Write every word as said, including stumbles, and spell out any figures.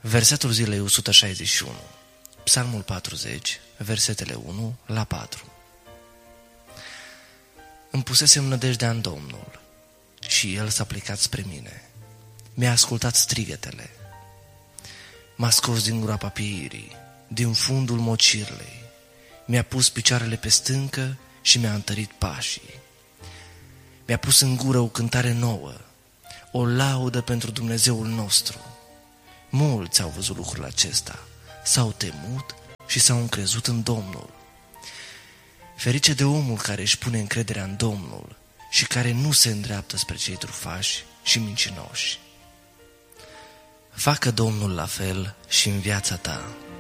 Versetul zilei o sută șaizeci și unu, Psalmul patruzeci, versetele unu la patru. Îmi pusesem nădejdea în Domnul și El s-a plecat spre mine. Mi-a ascultat strigătele. M-a scos din groapa pieirii, din fundul mocirlei. Mi-a pus picioarele pe stâncă și mi-a întărit pașii. Mi-a pus în gură o cântare nouă, o laudă pentru Dumnezeul nostru. Mulți au văzut lucrul acesta, s-au temut și s-au încrezut în Domnul. Ferice de omul care își pune încrederea în Domnul și care nu se îndreaptă spre cei trufași și mincinoși. Facă Domnul la fel și în viața ta.